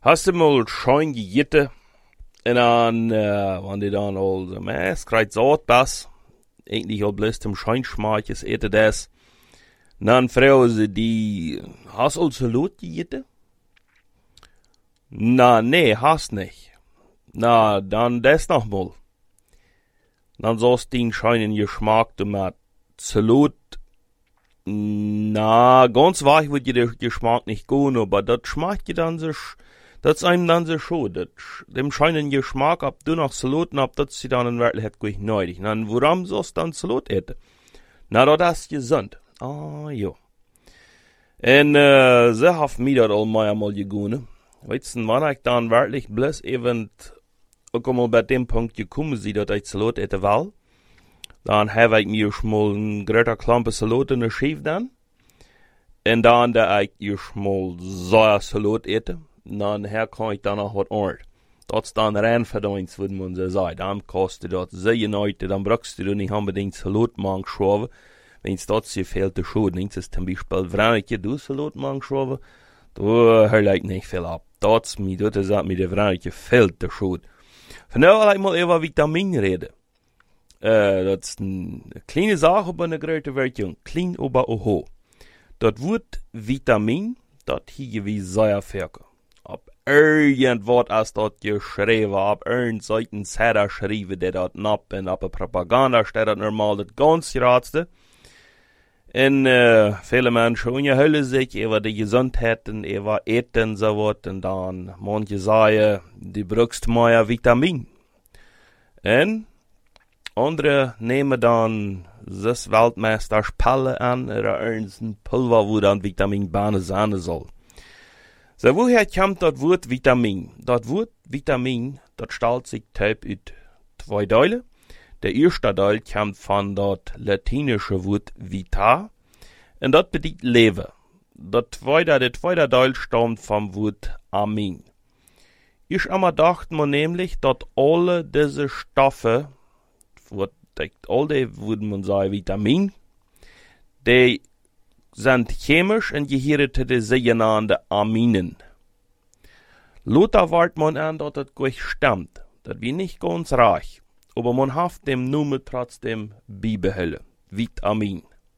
Hast du mal schön gegeten? En dan, wanneer die dan al de mes krijgt zout bas, eigentlich al bloß zum Scheinschmaakjes eten das. Dan vragen ze die, hast al Salat gegeten? Na, nee, hast nicht. Na, dann das noch mal. Dan sollst den scheinen Geschmack mit Salat. Na, ganz weich wird der Geschmack nicht gehen, aber das schmeckt dir dann sich, das ist einem dann so schon. Dem scheinen Geschmack, ob du noch Salat habt, das ist dann in Wirklichkeit gut neidig. Dann, warum sollst du dann Salat essen? Na, das ist gesund. Ah, jo. En, so hat mir das einmal gegangen. Weißt du, wann ich dann wirklich bloß eben, auch mal bei dem Punkt gekommen bin, dass ich Salat essen will, dann habe ich mir schon mal ein großer Klumpen Salat in der Schiff dann. Und dann, da ich mal so Salat essen, dann her kann ich dann noch was Ort. Das ist dann Rennverdienst, würde man so sagen. Dann kostet das sehr Leute, dann brauchst du nicht unbedingt Salat machen schreiben. Wenn es das hier fehlt, der Schuhe, das ist zum Beispiel, wenn ich du Salat machen schreibe, da höre ich nicht viel ab. Das sagt mir, der Vrouwtje fehlt der Schuhe. Von daher will ich mal über Vitamin reden. Das ist eine kleine Sache, aber eine große Wörtchen. Klein, aber oho. Das Wort Vitamin, das hier wie sehr fertig. Ob irgendwas ist das geschrieben, ob irgendein Seiten Setter schrieben, der das napp, und ob eine Propaganda steht das normal, das ganz Ratste. Und viele Menschen unterhalten sich über die Gesundheit und über Eten so was, und dann manche sagen, du brauchst mehr Vitamin. Und andere nehmen dann das Weltmeisterspiele an oder irgendein Pulver, wo dann Vitamin B sein soll. So, woher kommt das Wort Vitamin? Das Wort Vitamin, das stellt sich typ aus zwei Teile. Der erste Teil kommt von das latinische Wort vita, und das bedeutet Leben. Der zweite Teil stammt vom Wort Amin. Ich immer dachte mir nämlich, dass alle diese Stoffe, all die, würde man sagen, Vitamin, die sind chemisch und gehören zu den sogenannten Aminen. Luther wart man an, dass das gut stimmt. Das wie nicht ganz reich. Aber man hat dem Namen trotzdem beibehalten. Vitamin.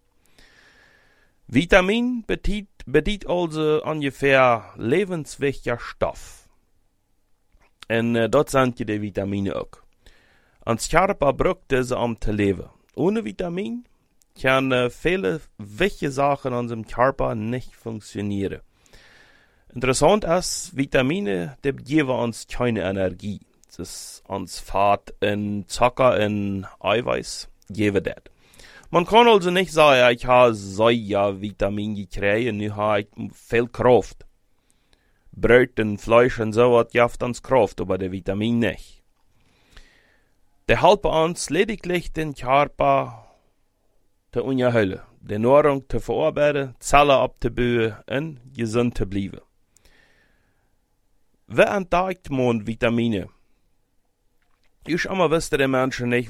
Vitamin bedeutet also ungefähr lebenswichtiger Stoff. Und das sind die Vitamine auch. Ans Körper braucht diese um zu leben. Ohne Vitamin kann viele wichtige Sachen an unserem Körper nicht funktionieren. Interessant ist, Vitamine, die geben uns keine Energie. Das ist uns Fett und Zucker und Eiweiß geben das. Man kann also nicht sagen, ich habe Soja-Vitamin gekriegt und nu habe ich viel Kraft. Brot und Fleisch und so was gibt uns Kraft, aber der Vitamin nicht. Der helfen uns lediglich den Körper zu unterhalten, die Nahrung zu verarbeiten, Zellen abzubauen und gesund zu bleiben. Wer entdeckt man Vitamine? Ich immer wüsste die Menschen nicht,